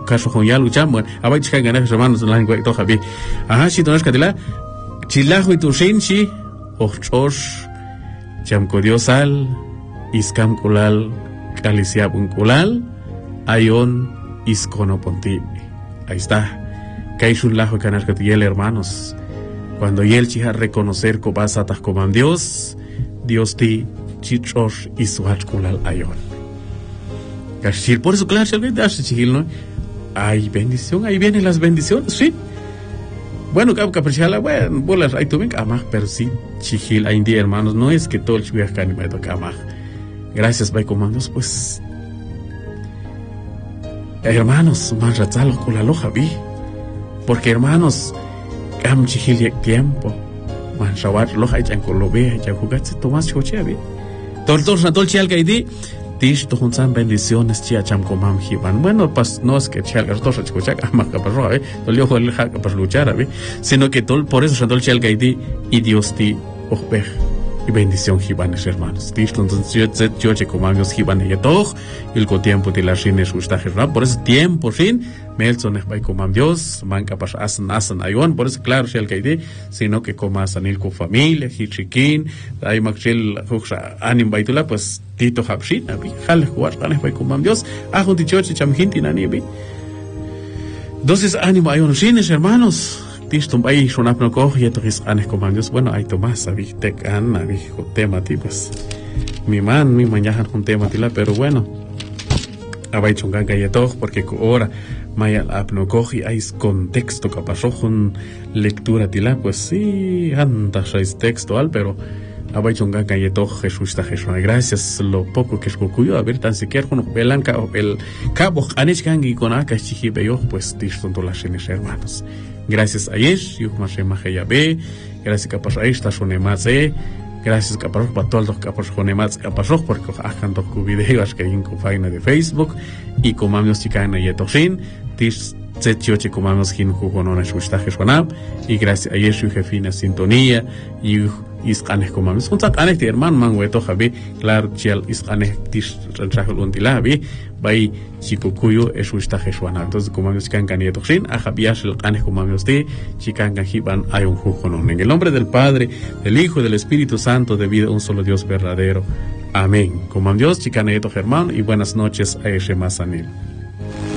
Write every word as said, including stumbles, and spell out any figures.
caso con ya luchamos bueno abay chica ganas hermanos la lengua to javi ajá si tonas katila chilajo y tu shinchi ochos cham kodiosal iskam kulal kalisiabun kulal ayon iskono ponti. Ahí está. Kaishun lajo canas katiel hermanos. Cuando yel chiha reconocer ko basatas como Dios, Dios ti chichos y suach kulal ayon. Kashir por eso claro que das chihil no. Hay bendición, ahí vienen las bendiciones, sí. Bueno, cap caprichala, bueno, bolas ahí tuven amaj, pero sí chihil ahí día hermanos, no es que todo el chihuahua cani me toca amaj. Gracias, by comandos, pues hermanos, man ratzalo kulalo javi. Porque hermanos, cam chihil tiempo. Man shawat lo hay chan colobe, ya jugatse tomas choche abi. Tol tol tol chial gaidi. Tish to hunsan bendiciones chia cham komam hiban. Bueno, pues no es que chial gartos escuchar ama caparro, eh. Tol yo el ha capar luchar abi, sino que tol por eso tol chial gaidi y Dios ti ochbeh. Y bendición hibanes hermanos. Disto entonces yo yo che comamos hiban y todo el tiempo de la rines gustaje rap por ese tiempo fin melson es by comam Dios manca pas asan asan ayon por eso claro shel kaide sino que comas anil con familia hichikin hay maxel huxa anim baitula pues tito habshin abi hal jugar tan es by comam Dios a junti choche cham hinti nani bi entonces ánimo ayon rines hermanos. Tistum ahí son apno cojo y entonces anes comandos bueno hay Tomás abi tek an abi tema tipos mi man mi mañana con tema tila pero bueno abay chungan galleto porque ahora maya apno cojo y hay contexto que pasó con lectura tila pues sí anda es textual pero abay chungan galleto Jesús está Jesús gracias lo poco que escucho a ver tan siquiera con belanca el cabo anes gangi con acá chihibeyo pues tistum todas las hermanos. Gracias a Yesh, yo más Yabe, gracias a Capaz esta Sonemase, gracias a Capaz para todos los Capaz Sonemase, Capaz porque hagan dos videos que hay en página de Facebook y comamos chicana y etoshin, tis zetioche comamos hin jugonona shustaje sonab y gracias a Yesh jefina sintonía y isqanes comamos. Un tat anek de hermano man weto jabe, claro chial isqanes tis ranchajul untilabi. Bay chikukuyo es usta jeswana entonces comamos kan kan yetoshin a jabiash el canes comamos de chikan kan hiban hay un jujonon en el nombre del Padre del Hijo y del Espíritu Santo de vida un solo Dios verdadero amén. Comam Dios chikan yeto hermano y buenas noches a ese masanil.